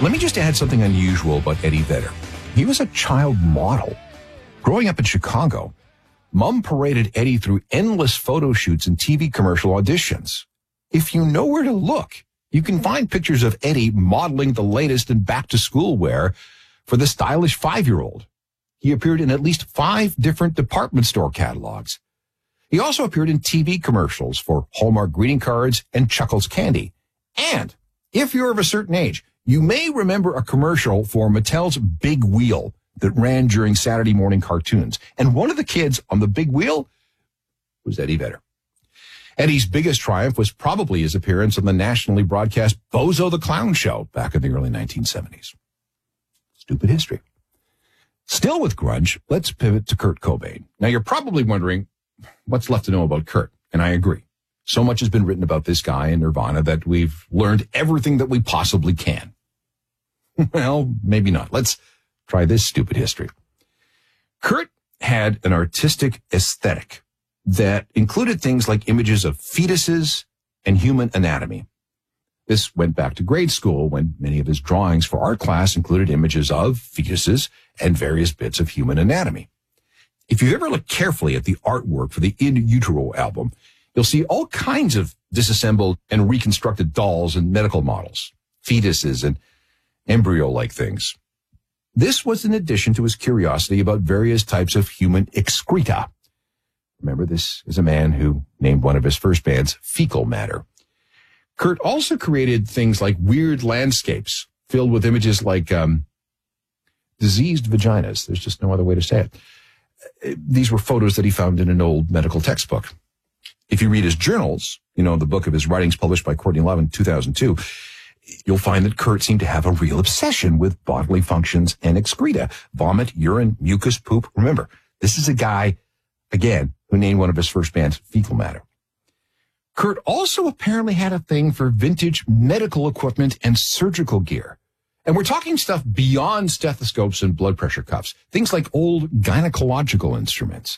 Let me just add something unusual about Eddie Vedder. He was a child model. Growing up in Chicago, Mom paraded Eddie through endless photo shoots and TV commercial auditions. If you know where to look, you can find pictures of Eddie modeling the latest in back-to-school wear for the stylish 5-year-old. He appeared in at least 5 different department store catalogs. He also appeared in TV commercials for Hallmark greeting cards and Chuckles Candy. And if you're of a certain age, you may remember a commercial for Mattel's Big Wheel that ran during Saturday morning cartoons. And one of the kids on the big wheel was Eddie Vedder. Eddie's biggest triumph was probably his appearance on the nationally broadcast Bozo the Clown Show back in the early 1970s. Stupid history. Still with grunge, let's pivot to Kurt Cobain. Now, you're probably wondering what's left to know about Kurt, and I agree. So much has been written about this guy in Nirvana that we've learned everything that we possibly can. Well, maybe not. Let's try this stupid history. Kurt had an artistic aesthetic that included things like images of fetuses and human anatomy. This went back to grade school when many of his drawings for art class included images of fetuses and various bits of human anatomy. If you ever look carefully at the artwork for the In Utero album, you'll see all kinds of disassembled and reconstructed dolls and medical models, fetuses and embryo-like things. This was in addition to his curiosity about various types of human excreta. Remember, this is a man who named one of his first bands Fecal Matter. Kurt also created things like weird landscapes filled with images like diseased vaginas. There's just no other way to say it. These were photos that he found in an old medical textbook. If you read his journals, the book of his writings published by Courtney Love in 2002, you'll find that Kurt seemed to have a real obsession with bodily functions and excreta, vomit, urine, mucus, poop. Remember, this is a guy, again, who named one of his first bands Fecal Matter. Kurt also apparently had a thing for vintage medical equipment and surgical gear. And we're talking stuff beyond stethoscopes and blood pressure cuffs, things like old gynecological instruments.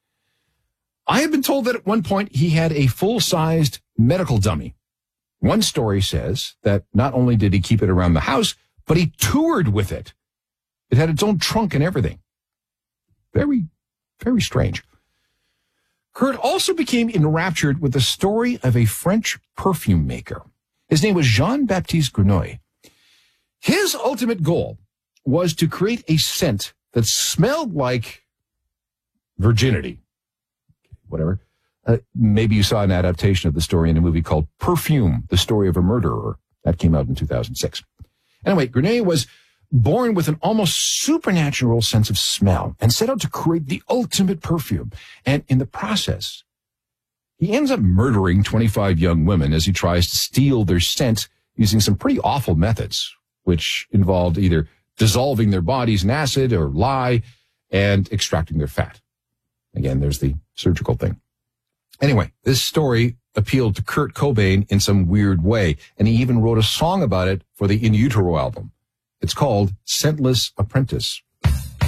I have been told that at one point he had a full-sized medical dummy. One story says that not only did he keep it around the house, but he toured with it. It had its own trunk and everything. Very, very strange. Kurt also became enraptured with the story of a French perfume maker. His name was Jean-Baptiste Grenouille. His ultimate goal was to create a scent that smelled like virginity. Whatever. Maybe you saw an adaptation of the story in a movie called Perfume, the Story of a Murderer. That came out in 2006. Anyway, Grenouille was born with an almost supernatural sense of smell and set out to create the ultimate perfume. And in the process, he ends up murdering 25 young women as he tries to steal their scent using some pretty awful methods, which involved either dissolving their bodies in acid or lye and extracting their fat. Again, there's the surgical thing. Anyway, this story appealed to Kurt Cobain in some weird way, and he even wrote a song about it for the In Utero album. It's called Scentless Apprentice.